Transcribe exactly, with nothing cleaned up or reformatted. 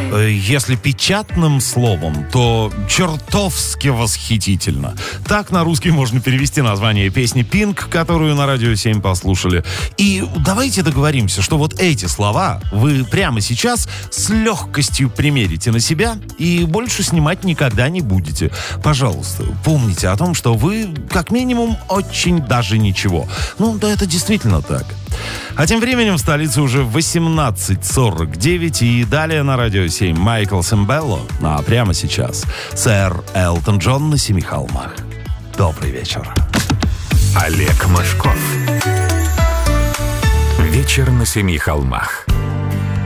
Если печатным словом, то чертовски восхитительно. Так на русский можно перевести название песни Pink, которую на Радио семь послушали. И давайте договоримся, что вот эти слова вы прямо сейчас с легкостью примерите на себя и больше снимать никогда не будете. Пожалуйста, помните о том, что вы, как минимум, очень даже ничего. Ну, да, это действительно так. А тем временем в столице уже восемнадцать сорок девять, и далее на Радио семь Майкл Сэмбелло, а прямо сейчас сэр Элтон Джон на Семи холмах. Добрый вечер. Олег Мошков. Вечер на Семи холмах.